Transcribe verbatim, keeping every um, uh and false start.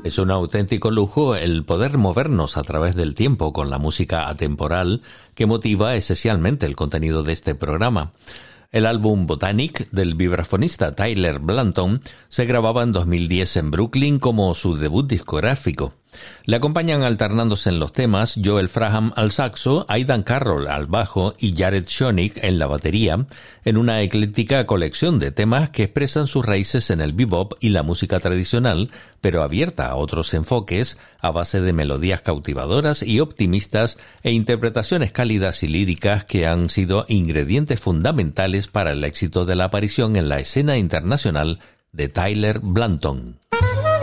Es un auténtico lujo el poder movernos a través del tiempo con la música atemporal que motiva esencialmente el contenido de este programa. El álbum Botanic del vibrafonista Tyler Blanton se grababa en dos mil diez en Brooklyn como su debut discográfico. Le acompañan alternándose en los temas Joel Fraham al saxo, Aidan Carroll al bajo y Jared Schoenig en la batería, en una ecléctica colección de temas que expresan sus raíces en el bebop y la música tradicional, pero abierta a otros enfoques, a base de melodías cautivadoras y optimistas e interpretaciones cálidas y líricas que han sido ingredientes fundamentales para el éxito de la aparición en la escena internacional de Tyler Blanton.